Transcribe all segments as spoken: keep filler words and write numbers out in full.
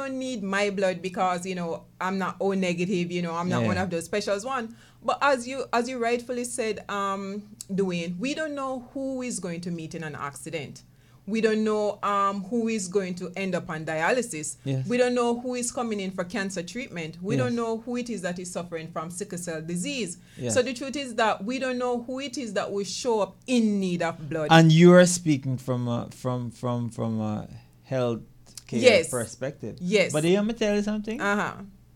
don't need my blood because, you know, I'm not O negative, you know, I'm not Yeah. one of those specials one. But as you as you rightfully said, um, Dwayne, we don't know who is going to meet in an accident. We don't know um, who is going to end up on dialysis. Yes. We don't know who is coming in for cancer treatment. We Yes. don't know who it is that is suffering from sickle cell disease. Yes. So the truth is that we don't know who it is that will show up in need of blood. And you are speaking from a from from from a health care Yes. perspective. Yes. But let me tell you something. Uh-huh.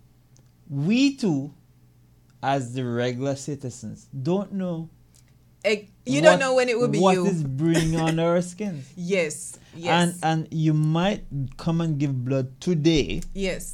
We too, as the regular citizens, don't know. Eh, you what- don't know when it will be what you. is brewing on our skins. Yes. And Yes. and you might come and give blood today yes.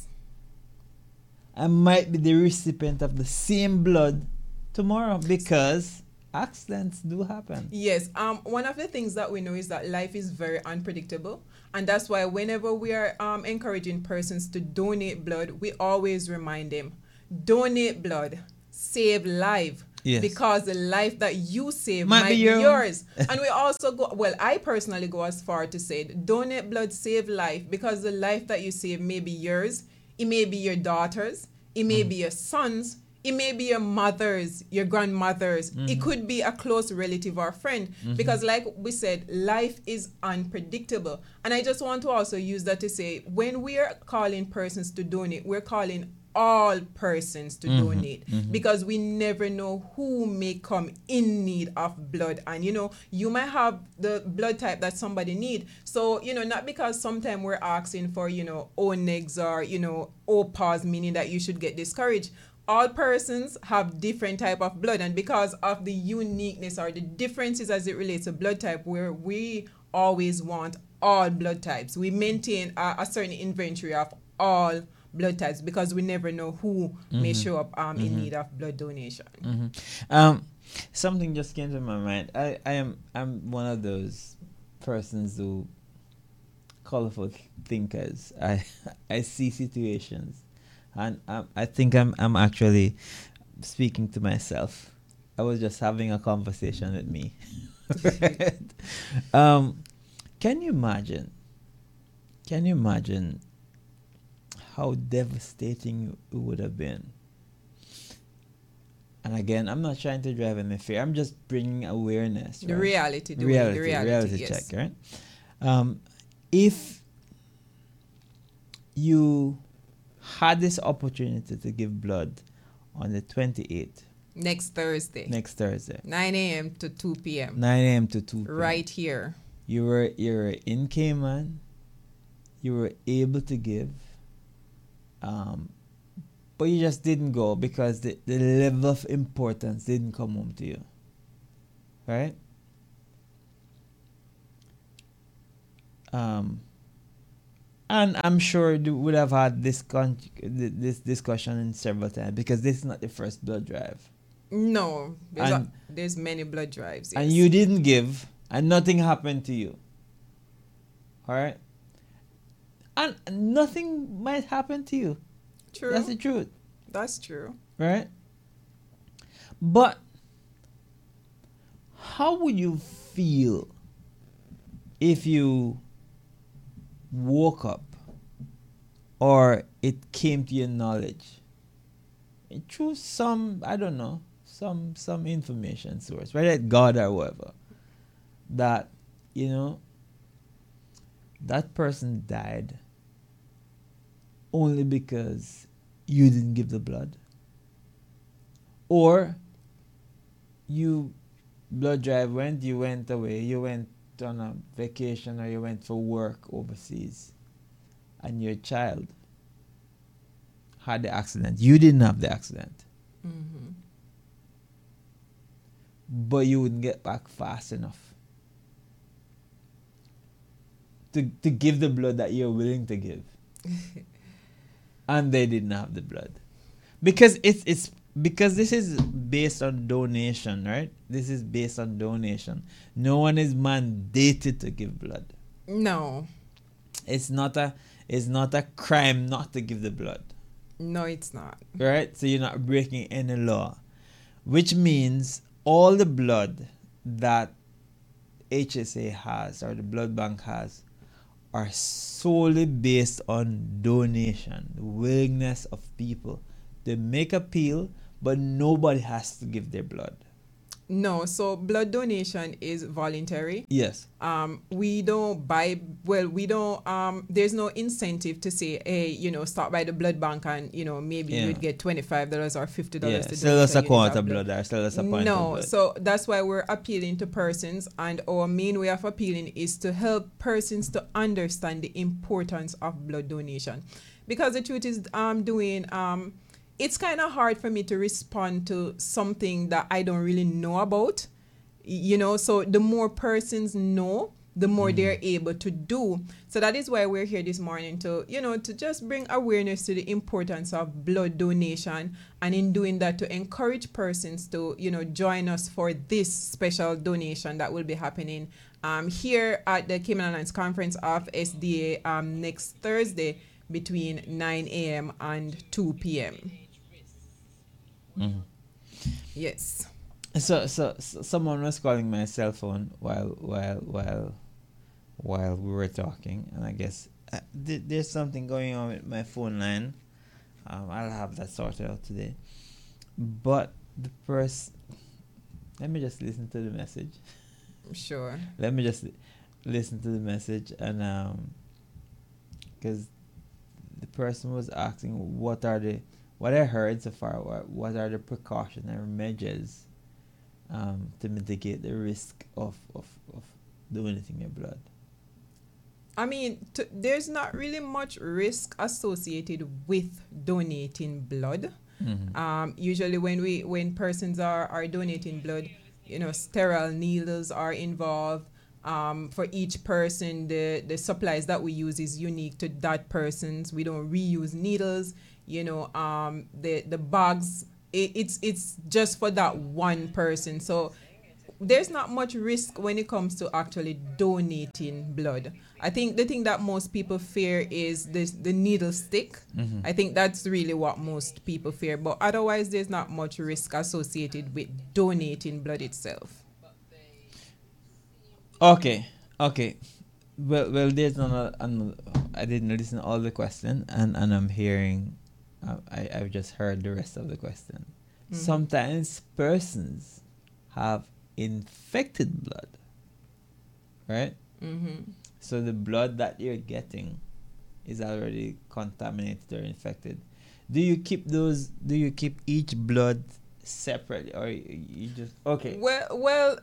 and might be the recipient of the same blood tomorrow because accidents do happen. Yes. Um. One of the things that we know is that life is very unpredictable, and that's why whenever we are um encouraging persons to donate blood, we always remind them, donate blood, save life. Yes. Because the life that you save Might might, be be, your own. yours. And we also go, well, I personally go as far to say, donate blood, save life, because the life that you save may be yours, it may be your daughter's, it may be your son's, it may be your mother's, your grandmother's, it could be a close relative or friend. Because like we said, life is unpredictable. And I just want to also use that to say, when we are calling persons to donate, we're calling all persons to donate, because we never know who may come in need of blood. And you know, you might have the blood type that somebody need. So you know, not because sometimes we're asking for, you know, O negs or, you know, O pos, meaning that you should get discouraged. All persons have different type of blood, and because of the uniqueness or the differences as it relates to blood type, where we always want all blood types, we maintain a, a certain inventory of all blood types, because we never know who may show up um, in need of blood donation. Mhm. Um, something just came to my mind. I, I am I'm one of those persons who colorful thinkers. I I see situations, and I, I think I'm I'm actually speaking to myself. I was just having a conversation with me. Right? Um, can you imagine? Can you imagine how devastating it would have been? And again, I'm not trying to drive any fear. I'm just bringing awareness. The right? reality, the reality, reality, the reality, reality yes. check, right? Um, if you had this opportunity to give blood on the twenty-eighth, Next Thursday, next Thursday, nine a.m. to two p.m. nine a.m. to two p.m. right here. You were you were in Cayman. You were able to give, um, but you just didn't go because the, the level of importance didn't come home to you, right? Um, and I'm sure you would have had this con- this discussion in several times, because this is not the first blood drive, No, there's, a, And- there's many blood drives. Yes. and you didn't give, and nothing happened to you. All right, and nothing might happen to you. True. That's the truth, That's true. right? But how would you feel if you woke up, or it came to your knowledge through some, I don't know, some some information source, whether it's God or whatever, that, you know, that person died only because you didn't give the blood? Or you blood drive went, you went away, you went on a vacation, or you went for work overseas, and your child had the accident. You didn't have the accident, Mm-hmm. but you wouldn't get back fast enough to, to give the blood that you're willing to give. And they didn't have the blood. Because it's it's because this is based on donation, right? This is based on donation. No one is mandated to give blood. No, It's not a it's not a crime not to give the blood. no, it's not. Right? So you're not breaking any law. Which means all the blood that H S A has, or the blood bank has, are solely based on donation, the willingness of people. They make appeal, but nobody has to give their blood. No, so blood donation is voluntary. Yes. Um, we don't buy, well, we don't, um, there's no incentive to say, hey, you know, start by the blood bank and, you know, maybe Yeah. you'd get twenty-five dollars or fifty dollars Yeah. to Sell donate us a unit quart of of blood or sell us a pint No, of blood. so that's why we're appealing to persons, and our main way of appealing is to help persons to understand the importance of blood donation. Because the truth is, um, doing, um, it's kind of hard for me to respond to something that I don't really know about, you know. So the more persons know, the more they're able to do. So that is why we're here this morning to, you know, to just bring awareness to the importance of blood donation, and in doing that to encourage persons to, you know, join us for this special donation that will be happening um, here at the Cayman Islands Conference of S D A um, next Thursday between nine a.m. and two p.m. Mhm. Yes. So, so, so someone was calling my cell phone while while while while we were talking, and I guess uh, th- there's something going on with my phone line. Um, I'll have that sorted out today. But the person, let me just listen to the message. Sure. Let me just li- listen to the message, and um, because the person was asking what are the what I heard so far. What what are the precautionary measures um, to mitigate the risk of, of, of donating your blood? I mean, t- there's not really much risk associated with donating blood. Mm-hmm. Um, usually, when we when persons are, are donating blood, you know, sterile needles are involved. Um, for each person, the the supplies that we use is unique to that person's. We don't reuse needles. You know, um, the the bags. It, it's it's just for that one person. So there's not much risk when it comes to actually donating blood. I think the thing that most people fear is this the needle stick. Mm-hmm. I think that's really what most people fear. But otherwise, there's not much risk associated with donating blood itself. Okay, okay. Well, well, there's another, another. I didn't listen to all the question, and, and I'm hearing. Uh, I I've just heard the rest of the question. Mhm. Sometimes persons have infected blood, right? Mm-hmm. So the blood that you're getting is already contaminated or infected. Do you keep those? Do you keep each blood separately, or you, you just okay? Well, well,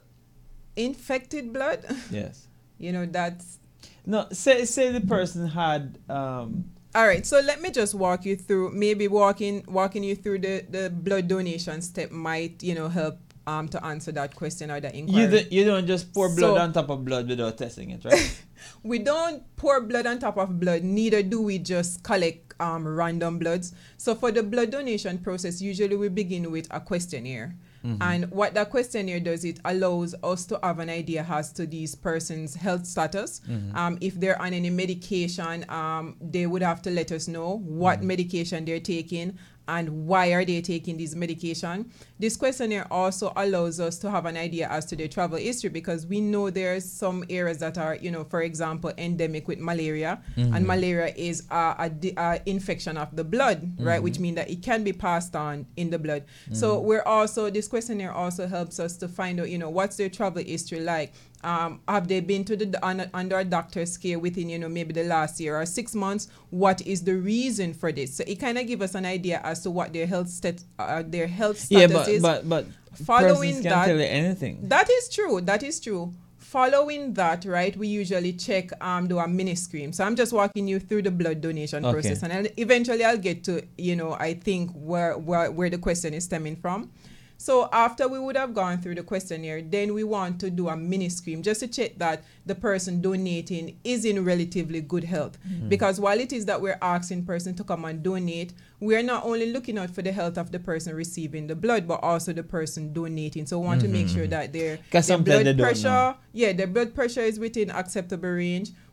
infected blood. Yes. You know that's No. Say say the person had um. all right. So let me just walk you through. Maybe walking walking you through the the blood donation step might, you know, help um to answer that question or that inquiry. You don't, you don't just pour blood So- on top of blood without testing it, right? We don't pour blood on top of blood, neither do we just collect um, random bloods. So for the blood donation process, usually we begin with a questionnaire. Mhm. And what that questionnaire does, it allows us to have an idea as to these persons' health status. Mhm. Um, if they're on any medication, um, they would have to let us know what medication they're taking and why are they taking this medication. This questionnaire also allows us to have an idea as to their travel history, because we know there's some areas that are, you know, for example, endemic with malaria, Mhm. and malaria is a, a, di- a infection of the blood, right, which means that it can be passed on in the blood. So we're also, this questionnaire also helps us to find out, you know, what's their travel history like. Um, have they been to the under, under a doctor's care within, you know, maybe the last year or six months? What is the reason for this? So it kind of gives us an idea as to what their health stat, uh, their health status Yeah, but is. but but Following persons that- can't tell you anything. That is true. That is true. Following that, right, we usually check, um, do a mini screen. So I'm just walking you through the blood donation Okay. process, and I'll, eventually I'll get to, you know, I think where, where where the question is stemming from. So after we would have gone through the questionnaire, then we want to do a mini screen just to check that the person donating is in relatively good health. Because while it is that we're asking person to come and donate, we are not only looking out for the health of the person receiving the blood, but also the person donating. So we want to make sure that their, 'Cause their sometimes blood they don't pressure, know. yeah, their blood pressure is within acceptable range.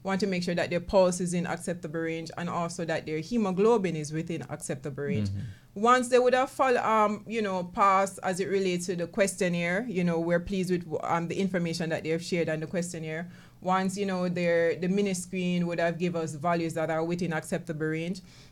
want to make sure that their pulse is in acceptable range, and also that their hemoglobin is within acceptable range. Mhm. Once they would have fall, um, you know, passed as it relates to the questionnaire, you know, we're pleased with um, the information that they've shared on the questionnaire. Once, you know, their the mini screen would have give us values that are within acceptable range.